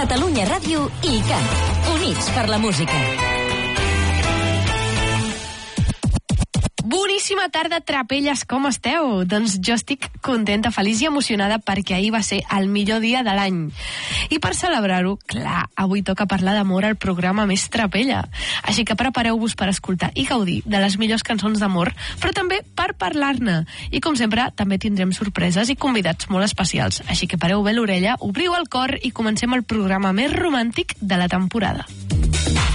Catalunya Ràdio i ICAT. Units per la música. Boníssima tarda, trapelles, com esteu? Doncs jo estic contenta, feliç i emocionada perquè ahir va ser el millor dia de l'any. I per celebrar-ho, clar, avui toca parlar d'amor al programa més trapella. Així que prepareu-vos per escoltar i gaudir de les millors cançons d'amor, però també per parlar-ne. I com sempre, també tindrem sorpreses i convidats molt especials. Així que pareu bé l'orella, obriu el cor i comencem el programa més romàntic de la temporada.